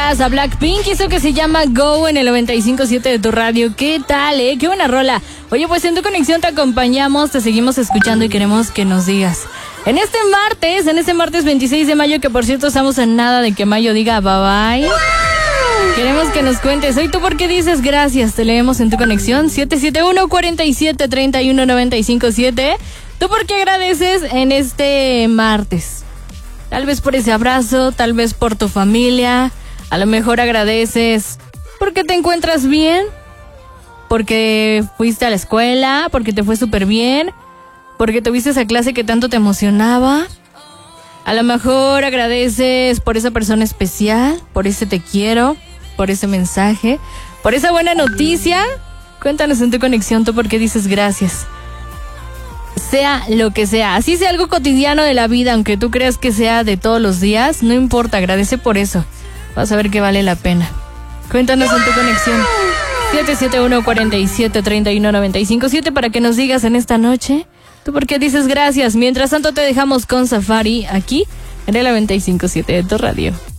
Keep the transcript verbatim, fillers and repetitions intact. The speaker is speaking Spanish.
gracias a Blackpink, eso que se llama Go en el noventa y cinco punto siete de tu radio. ¿Qué tal, eh? Qué buena rola. Oye, pues en tu conexión te acompañamos, te seguimos escuchando y queremos que nos digas. En este martes, en este martes veintiséis de mayo, que por cierto estamos en nada de que mayo diga bye bye. Queremos que nos cuentes. Hoy tú por qué dices gracias. Te leemos en tu conexión siete siete uno, cuatro siete, tres uno nueve cinco siete. ¿Tú por qué agradeces en este martes? Tal vez por ese abrazo, tal vez por tu familia. A lo mejor agradeces porque te encuentras bien, porque fuiste a la escuela, porque te fue súper bien, porque tuviste esa clase que tanto te emocionaba. A lo mejor agradeces por esa persona especial, por ese te quiero, por ese mensaje, por esa buena noticia. Cuéntanos en tu conexión tú por qué dices gracias. Sea lo que sea, así sea algo cotidiano de la vida, aunque tú creas que sea de todos los días, no importa, agradece por eso. Vas a ver que vale la pena. Cuéntanos en tu conexión siete siete uno, cuatro siete, tres uno nueve cinco siete para que nos digas en esta noche tú por qué dices gracias. Mientras tanto te dejamos con Safari aquí en el noventa y cinco punto siete de tu radio.